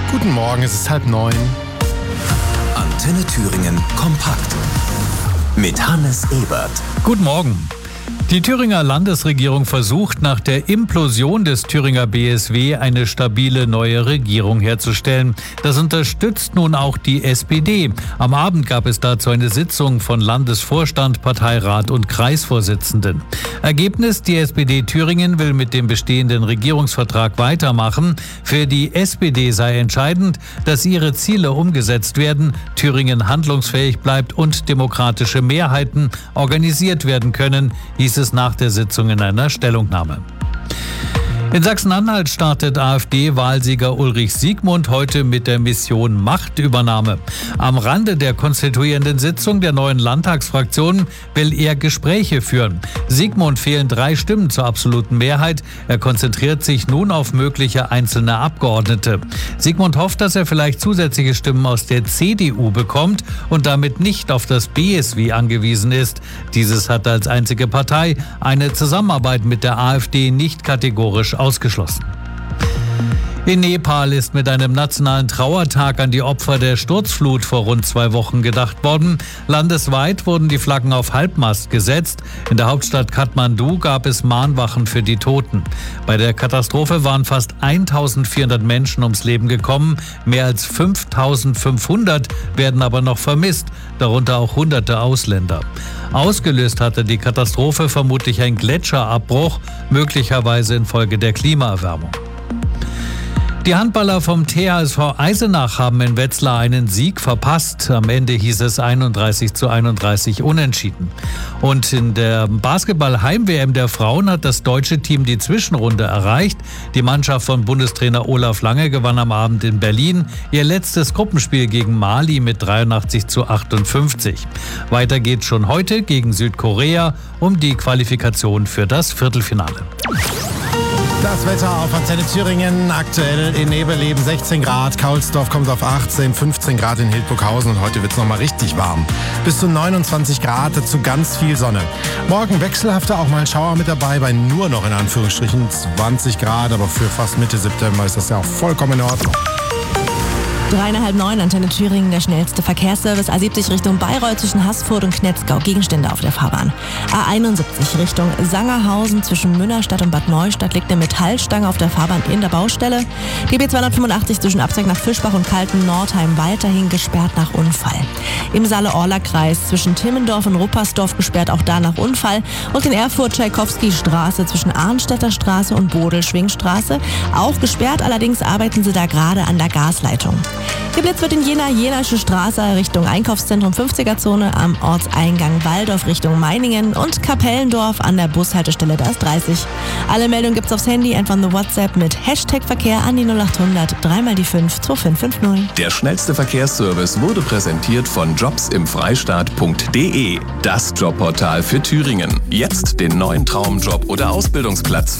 Guten Morgen, es ist 8:30. Antenne Thüringen kompakt mit Hannes Ebert. Guten Morgen. Die Thüringer Landesregierung versucht nach der Implosion des Thüringer BSW eine stabile neue Regierung herzustellen. Das unterstützt nun auch die SPD. Am Abend gab es dazu eine Sitzung von Landesvorstand, Parteirat und Kreisvorsitzenden. Ergebnis: Die SPD Thüringen will mit dem bestehenden Regierungsvertrag weitermachen. Für die SPD sei entscheidend, dass ihre Ziele umgesetzt werden, Thüringen handlungsfähig bleibt und demokratische Mehrheiten organisiert werden können, hieß es nach der Sitzung in einer Stellungnahme. In Sachsen-Anhalt startet AfD-Wahlsieger Ulrich Siegmund heute mit der Mission Machtübernahme. Am Rande der konstituierenden Sitzung der neuen Landtagsfraktion will er Gespräche führen. Siegmund fehlen 3 Stimmen zur absoluten Mehrheit. Er konzentriert sich nun auf mögliche einzelne Abgeordnete. Siegmund hofft, dass er vielleicht zusätzliche Stimmen aus der CDU bekommt und damit nicht auf das BSW angewiesen ist. Dieses hat als einzige Partei eine Zusammenarbeit mit der AfD nicht kategorisch ausgeschlossen. In Nepal ist mit einem nationalen Trauertag an die Opfer der Sturzflut vor rund 2 Wochen gedacht worden. Landesweit wurden die Flaggen auf Halbmast gesetzt. In der Hauptstadt Kathmandu gab es Mahnwachen für die Toten. Bei der Katastrophe waren fast 1400 Menschen ums Leben gekommen. Mehr als 5500 werden aber noch vermisst, darunter auch hunderte Ausländer. Ausgelöst hatte die Katastrophe vermutlich ein Gletscherabbruch, möglicherweise infolge der Klimaerwärmung. Die Handballer vom THSV Eisenach haben in Wetzlar einen Sieg verpasst. Am Ende hieß es 31:31 unentschieden. Und in der Basketball-Heim-WM der Frauen hat das deutsche Team die Zwischenrunde erreicht. Die Mannschaft von Bundestrainer Olaf Lange gewann am Abend in Berlin ihr letztes Gruppenspiel gegen Mali mit 83:58. Weiter geht's schon heute gegen Südkorea um die Qualifikation für das Viertelfinale. Das Wetter auf Antenne Thüringen, aktuell in Nebeleben 16 Grad, Kaulsdorf kommt auf 18, 15 Grad in Hildburghausen und heute wird es nochmal richtig warm. Bis zu 29 Grad, dazu ganz viel Sonne. Morgen wechselhafter auch mal Schauer mit dabei, bei nur noch in Anführungsstrichen 20 Grad, aber für fast Mitte September ist das ja auch vollkommen in Ordnung. 8:30, Antenne Thüringen, der schnellste Verkehrsservice. A70 Richtung Bayreuth zwischen Haßfurt und Knetzgau, Gegenstände auf der Fahrbahn. A71 Richtung Sangerhausen zwischen Münnerstadt und Bad Neustadt liegt eine Metallstange auf der Fahrbahn in der Baustelle. Die B285 zwischen Abzweig nach Fischbach und Kalten-Nordheim weiterhin gesperrt nach Unfall. Im Saale-Orla-Kreis zwischen Timmendorf und Ruppersdorf gesperrt, auch da nach Unfall. Und in Erfurt-Tschaikowski-Straße zwischen Arnstädter Straße und Bodel-Schwingstraße auch gesperrt, allerdings arbeiten sie da gerade an der Gasleitung. Geblitzt wird in Jena-Jenasche Straße Richtung Einkaufszentrum 50er-Zone, am Ortseingang Walldorf Richtung Meiningen und Kapellendorf an der Bushaltestelle, da ist 30. Alle Meldungen gibt's aufs Handy, einfach eine WhatsApp mit #Verkehr an die 0800 3x5 2550. Der schnellste Verkehrsservice wurde präsentiert von jobsimfreistaat.de, das Jobportal für Thüringen. Jetzt den neuen Traumjob oder Ausbildungsplatz